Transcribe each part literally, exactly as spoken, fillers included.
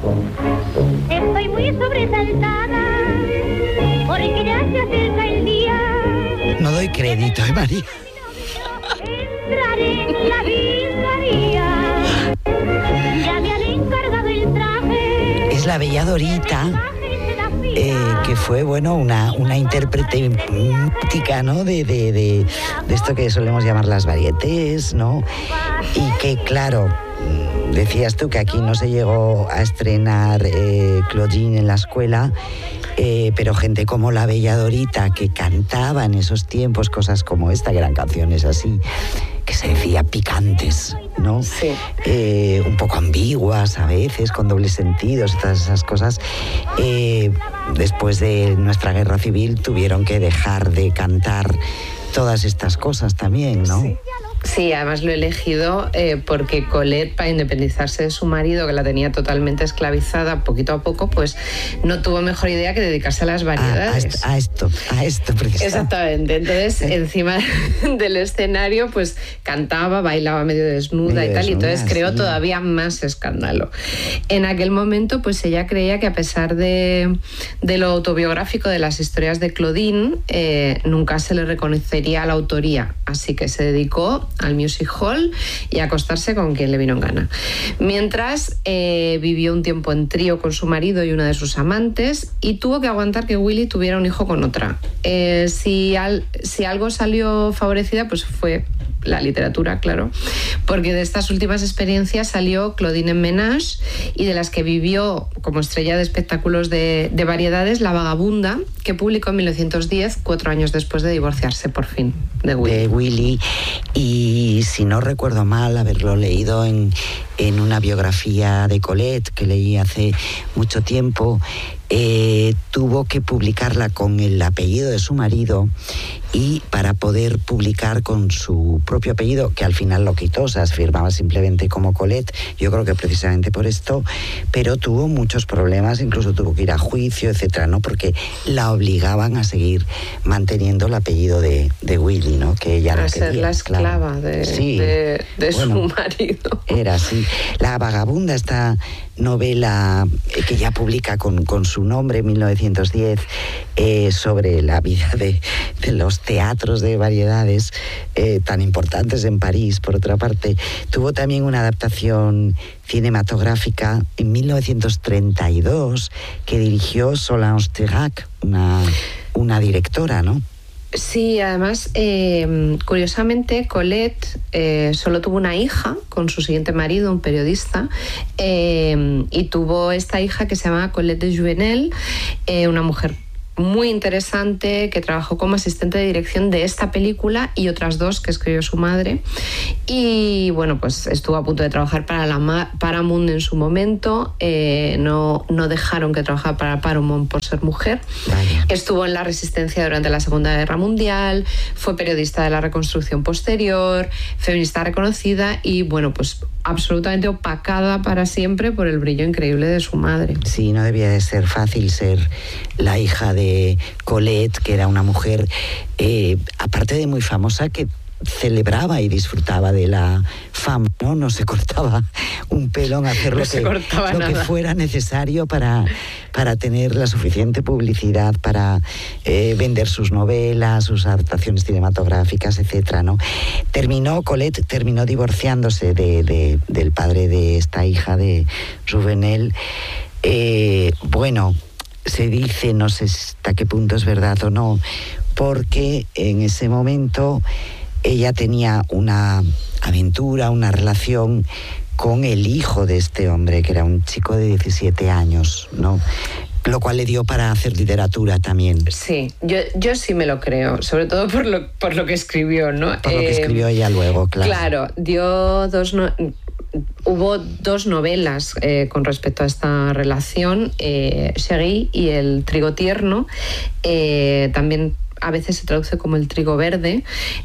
Estoy muy sobresaltada porque ya se acerca el día. No doy crédito, ¿eh, María? Entraré en la visaría. Ya me han encargado el traje. Es la bella Dorita, eh, que fue, bueno, una, una intérprete mítica, ¿no? De, de, de, de esto que solemos llamar las varietés, ¿no? Y que, claro, decías tú que aquí no se llegó a estrenar eh, Claudine en la escuela, eh, pero gente como la bella Dorita, que cantaba en esos tiempos cosas como esta, que eran canciones así, que se decía picantes, ¿no? Sí. Eh, un poco ambiguas a veces, con dobles sentidos y todas esas cosas. Eh, después de nuestra guerra civil tuvieron que dejar de cantar todas estas cosas también, ¿no? Sí. Sí, además lo he elegido eh, porque Colette, para independizarse de su marido, que la tenía totalmente esclavizada poquito a poco, pues no tuvo mejor idea que dedicarse a las variedades. A, a, esto, a esto, precisamente. Exactamente. Entonces, encima del escenario, pues cantaba, bailaba medio desnuda medio y tal, desnuda, y entonces creó sí. todavía más escándalo. En aquel momento, pues ella creía que a pesar de, de lo autobiográfico de las historias de Claudine, eh, nunca se le reconocería la autoría, así que se dedicó al music hall y a acostarse con quien le vino en gana. Mientras eh, vivió un tiempo en trío con su marido y una de sus amantes y tuvo que aguantar que Willy tuviera un hijo con otra. Eh, si, al, si algo salió favorecida, pues fue la literatura, claro, porque de estas últimas experiencias salió Claudine en Ménage, y de las que vivió como estrella de espectáculos de, de variedades, La Vagabunda, que publicó en mil novecientos diez, cuatro años después de divorciarse por fin de Willy. De Willy, y si no recuerdo mal haberlo leído en, en una biografía de Colette que leí hace mucho tiempo, eh, tuvo que publicarla con el apellido de su marido, y para poder publicar con su propio apellido, que al final lo quitó, o sea, se firmaba simplemente como Colette, yo creo que precisamente por esto, pero tuvo muchos problemas, incluso tuvo que ir a juicio, etcétera, ¿no? Porque la obligaban a seguir manteniendo el apellido de, de Willy, ¿no? Que ella a no ser quería, la esclava claro. de, sí. de, de bueno, su marido. Era así. La Vagabunda, esta novela que ya publica con, con su nombre en mil novecientos diez, eh, sobre la vida de, de los teatros de variedades eh, tan importantes en París, por otra parte, tuvo también una adaptación cinematográfica en mil novecientos treinta y dos que dirigió Solange Thérac, una, una directora, ¿no? Sí, además, eh, curiosamente, Colette eh, solo tuvo una hija con su siguiente marido, un periodista, eh, y tuvo esta hija que se llama Colette de Jouvenel, eh, una mujer muy interesante que trabajó como asistente de dirección de esta película y otras dos que escribió su madre, y bueno, pues estuvo a punto de trabajar para la Paramount en su momento, eh, no, no dejaron que trabajara para Paramount por ser mujer. Vaya. Estuvo en la Resistencia durante la Segunda Guerra Mundial, fue periodista de la reconstrucción posterior, feminista reconocida y bueno, pues absolutamente opacada para siempre por el brillo increíble de su madre. Sí, no debía de ser fácil ser la hija de Colette, que era una mujer, eh, aparte de muy famosa, que celebraba y disfrutaba de la fama, ¿no? No se cortaba un pelo en hacer no lo, que, lo que fuera necesario para, para tener la suficiente publicidad, para eh, vender sus novelas, sus adaptaciones cinematográficas, etcétera, ¿no? Terminó, Colette terminó divorciándose de, de, del padre de esta hija de Jouvenel. Eh, bueno, se dice, no sé hasta qué punto es verdad o no, porque en ese momento ella tenía una aventura, una relación con el hijo de este hombre, que era un chico de diecisiete años, ¿no? Lo cual le dio para hacer literatura también. Sí, yo, yo sí me lo creo, sobre todo por lo, por lo que escribió, ¿no? Por lo que eh, escribió ella luego, claro. Claro, dio dos... No... Hubo dos novelas eh, con respecto a esta relación, eh, Chérie y El trigo tierno, eh, también a veces se traduce como el trigo verde,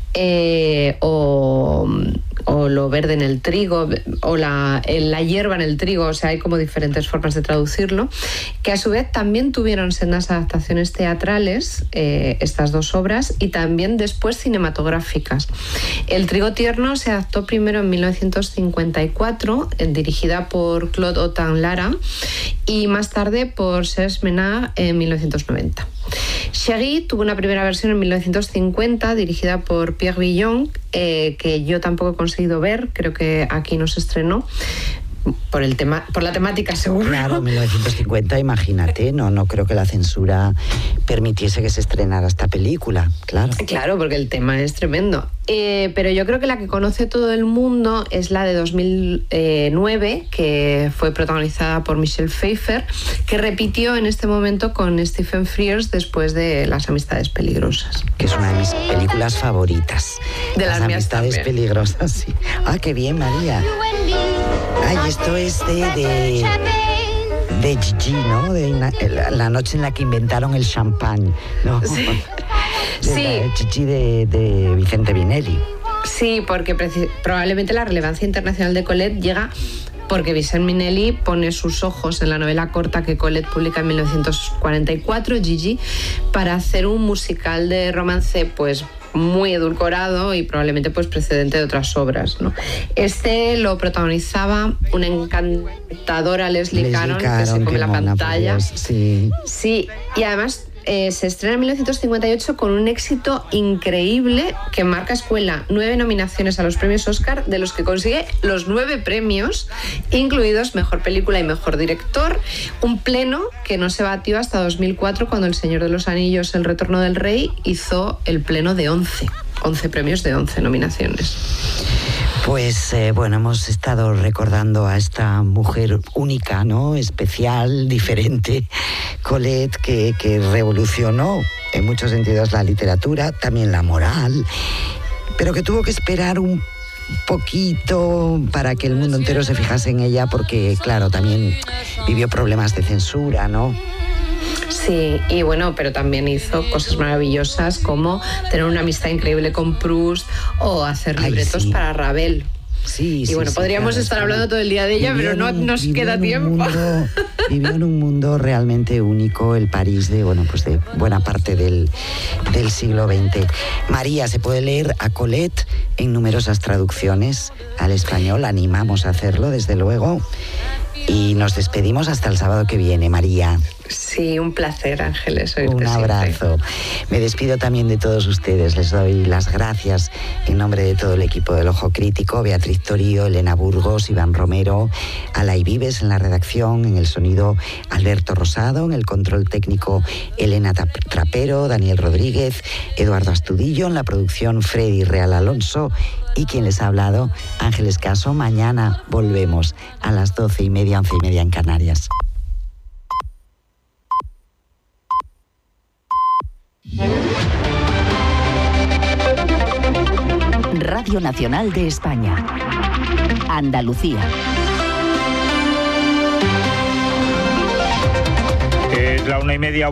eh, o, o lo verde en el trigo, o la, la hierba en el trigo, o sea, hay como diferentes formas de traducirlo, que a su vez también tuvieron sendas adaptaciones teatrales, eh, estas dos obras, y también después cinematográficas. El trigo tierno se adaptó primero en mil novecientos cincuenta y cuatro, dirigida por Claude Autant Lara, y más tarde por Serge Menard en mil novecientos noventa. Chérie tuvo una primera versión en mil novecientos cincuenta dirigida por Pierre Villon, eh, que yo tampoco he conseguido ver, creo que aquí no se estrenó. Por el tema, por la temática, seguro. Claro, mil novecientos cincuenta, imagínate, no, no creo que la censura permitiese que se estrenara esta película, claro. Claro, porque el tema es tremendo. Eh, pero yo creo que la que conoce todo el mundo es la de dos mil nueve, que fue protagonizada por Michelle Pfeiffer, que repitió en este momento con Stephen Frears después de Las amistades peligrosas. Que es una de mis películas favoritas. De las, las mías amistades también. Peligrosas, sí. Ah, qué bien, María. Ay, esto es de, de, de Gigi, ¿no? De la, la noche en la que inventaron el champán, ¿no? Sí. De Sí. la Gigi de, de Vicente Vinelli. Sí, porque preci- probablemente la relevancia internacional de Colette llega porque Vicente Minnelli pone sus ojos en la novela corta que Colette publica en mil novecientos cuarenta y cuatro, Gigi, para hacer un musical de romance, pues muy edulcorado y probablemente pues precedente de otras obras, ¿no? Este lo protagonizaba una encantadora Leslie, Leslie Caron, Caron, que se come qué la mona, por pantalla. Dios, sí. Sí, y además eh, se estrena en mil novecientos cincuenta y ocho con un éxito increíble que marca escuela. Nueve nominaciones a los premios Oscar, de los que consigue los nueve premios, incluidos Mejor Película y Mejor Director. Un pleno que no se batió hasta dos mil cuatro, cuando El Señor de los Anillos, El Retorno del Rey, hizo el pleno de once. once premios de once nominaciones. Pues eh, bueno, hemos estado recordando a esta mujer única, ¿no? Especial, diferente, Colette, que, que revolucionó en muchos sentidos la literatura, también la moral, pero que tuvo que esperar un poquito para que el mundo entero se fijase en ella, porque claro, también vivió problemas de censura, ¿no? Sí, y bueno, pero también hizo cosas maravillosas como tener una amistad increíble con Proust o hacer Ay, libretos sí. para Ravel. Sí, Y sí, bueno, sí, podríamos claro, estar sí. hablando todo el día de ella, Vivió pero no en un- nos vivió queda en un tiempo. mundo- vivió en un mundo realmente único, el París de, bueno, pues de buena parte del, del siglo veinte. María, se puede leer a Colette en numerosas traducciones al español, animamos a hacerlo, desde luego. Y nos despedimos hasta el sábado que viene, María. Sí, un placer, Ángeles, oírte Un siempre. abrazo. Me despido también de todos ustedes. Les doy las gracias en nombre de todo el equipo del Ojo Crítico, Beatriz Torío, Elena Burgos, Iván Romero, Alay Vives en la redacción, en el sonido Alberto Rosado, en el control técnico Elena Tap- Trapero, Daniel Rodríguez, Eduardo Astudillo, en la producción Freddy Real Alonso y quien les ha hablado, Ángeles Caso. Mañana volvemos a las doce y media, once y media en Canarias. Radio Nacional de España. Andalucía. Es la una y media.